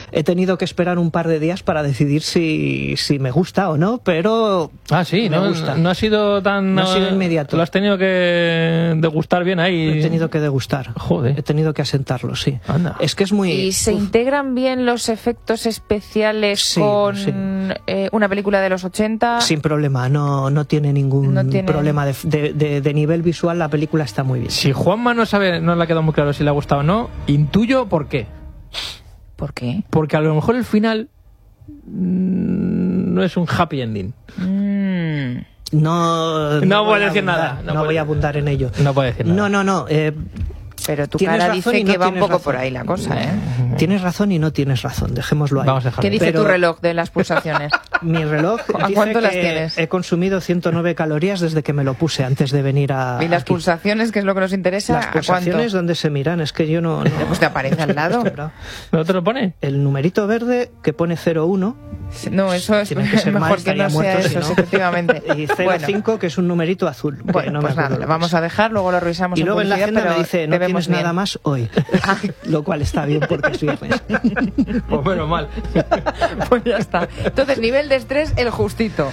He tenido que esperar un par de días para decidir si me gusta o no, pero sí, me gusta. No ha sido tan... No ha sido inmediato. Lo has tenido que degustar bien ahí. He tenido que degustar. Joder. He tenido que asentarlo, sí. Anda. Es que es muy... ¿Y se integran bien los efectos especiales con una película de los 80? Sin problema, no tiene ningún problema de nivel visual. La película está muy bien. Si Juanma no le ha quedado muy claro si le ha gustado o no, intuyo por qué. ¿Por qué? Porque a lo mejor el final no es un happy ending. No voy a decir nada. No voy a abundar en ello. No puedo decir nada. No. Pero tu cara dice que va un poco por ahí la cosa, ¿eh? Tienes razón y no tienes razón, dejémoslo ahí. Vamos a dejarlo. ¿Qué dice tu reloj de las pulsaciones? Mi reloj ¿A cuánto las tienes? He consumido 109 calorías desde que me lo puse antes de venir a... ¿Y las pulsaciones, que es lo que nos interesa? Las pulsaciones, ¿dónde se miran? Es que yo no... Pues te aparece al lado. ¿No te lo pone? El numerito verde que pone 01... No, eso es mejor que no sea eso, efectivamente. Y 05, que es un numerito azul. Bueno, pues nada, lo vamos a dejar, luego lo revisamos. Y luego en la agenda me dice, no tienes bien. nada más hoy. Lo cual está bien porque es viernes. Pues menos mal. Pues ya está. Entonces, nivel de estrés, el justito.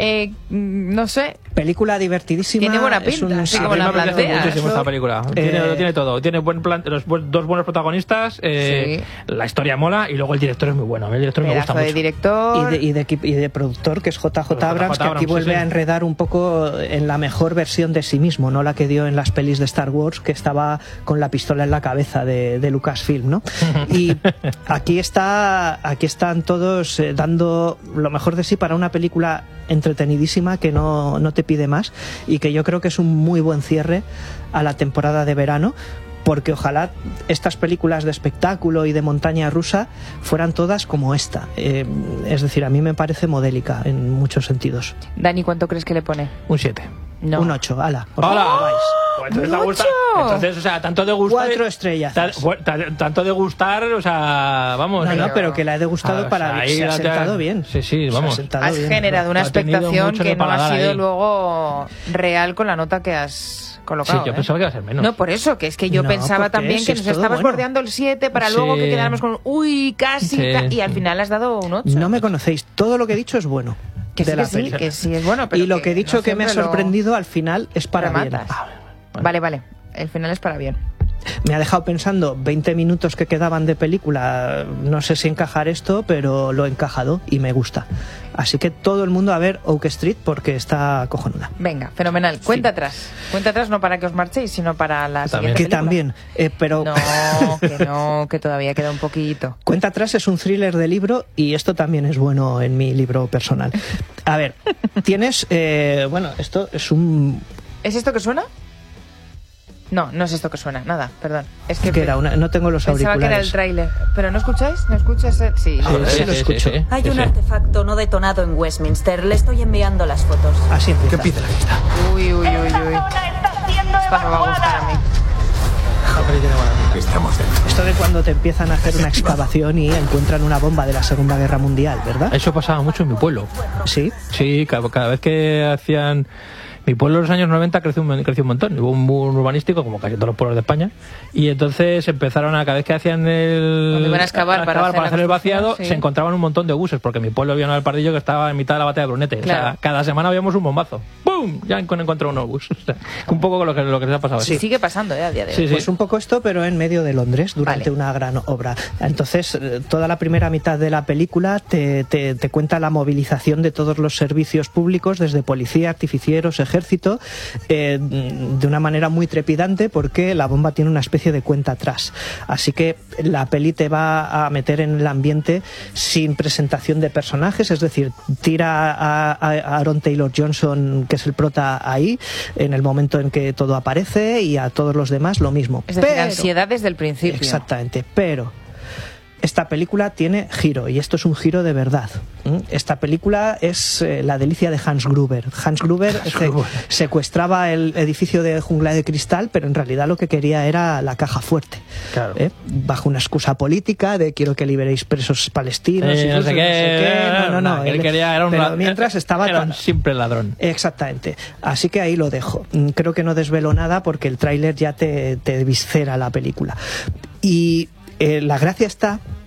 No sé. Película divertidísima. Tiene buena pinta, así como la planteas. Muchísimo esta película. Tiene todo. Tiene dos buenos protagonistas. La historia mola y luego el director es muy bueno. El director me gusta mucho. De director. Y de productor, que es JJ Abrams, que aquí vuelve a enredar un poco en la mejor versión de sí mismo, no la que dio en las pelis de Star Wars, que estaba con la pistola en la cabeza de Lucasfilm, ¿no? Y aquí están todos dando lo mejor de sí para una película entretenidísima que no te pide más y que yo creo que es un muy buen cierre a la temporada de verano, porque ojalá estas películas de espectáculo y de montaña rusa fueran todas como esta. Es decir, a mí me parece modélica en muchos sentidos. Dani, ¿cuánto crees que le pone? Un 7. No. Un 8, ala. ¡Hola! Pues entonces te gusta. Entonces, o sea, tanto de gustar. 4 estrellas. Tanto de gustar, o sea, vamos. No, pero que la he degustado para ahí se ha sentado bien. Sí, vamos. Has generado una expectación que no ha sido luego real con la nota que has colocado. Sí, yo pensaba que iba a ser menos. No, por eso, que es que yo pensaba también que nos estabas bordeando el 7 para luego que quedáramos con casi, y al final has dado un 8. No me conocéis, todo lo que he dicho es bueno. Que sí, es bueno. Pero y lo que he dicho que me ha sorprendido al final es para bien. Vale, el final es para bien. Me ha dejado pensando 20 minutos que quedaban de película, no sé si encajar esto, pero lo he encajado y me gusta. Así que todo el mundo a ver Oak Street porque está cojonuda. Venga, fenomenal. Cuenta atrás no para que os marchéis, sino para la siguiente película. También, pero... No, que todavía queda un poquito. Cuenta atrás es un thriller de libro y esto también es bueno en mi libro personal. A ver, tienes... esto es un... ¿Es esto que suena? No es esto que suena, nada, perdón. Es que era no tengo los pensaba auriculares. que era el tráiler. ¿Pero no escucháis? ¿No escuchas? Sí, sí lo escucho. Hay un artefacto no detonado en Westminster. Le estoy enviando las fotos. Así empieza. ¿Qué empieza la lista? Uy. Esta me va a gustar a mí. Esto de cuando te empiezan a hacer una excavación y encuentran una bomba de la Segunda Guerra Mundial, ¿verdad? Eso pasaba mucho en mi pueblo. ¿Sí? Sí, cada vez que hacían... Mi pueblo en los años 90 creció un montón. Hubo un boom urbanístico, como casi todos los pueblos de España. Y entonces empezaron cada vez que hacían cuando iban a excavar para hacer el vaciado, sí. se encontraban un montón de buses, porque mi pueblo había uno del Pardillo que estaba en mitad de la batalla de Brunete. Claro. O sea, cada semana habíamos un bombazo. ¡Bum! Ya encontró unos buses. O sea, un poco lo que se ha pasado. Sí, sigue pasando a día de hoy. Sí. Pues un poco esto, pero en medio de Londres, durante una gran obra. Entonces, toda la primera mitad de la película te cuenta la movilización de todos los servicios públicos, desde policía, artificieros, ejército, de una manera muy trepidante, porque la bomba tiene una especie de cuenta atrás. Así que la peli te va a meter en el ambiente sin presentación de personajes, es decir, tira a Aaron Taylor Johnson, que es el prota, ahí en el momento en que todo aparece, y a todos los demás lo mismo. Es decir, ansiedad desde el principio. Exactamente, pero esta película tiene giro, y esto es un giro de verdad. Esta película es la delicia de Hans Gruber. Hans Gruber secuestraba el edificio de Jungla de Cristal, pero en realidad lo que quería era la caja fuerte. Claro. Bajo una excusa política de quiero que liberéis presos palestinos y no sé qué. No. Él quería, era un simple ladrón. Exactamente. Así que ahí lo dejo. Creo que no desvelo nada porque el tráiler ya te viscera la película. Y la gracia está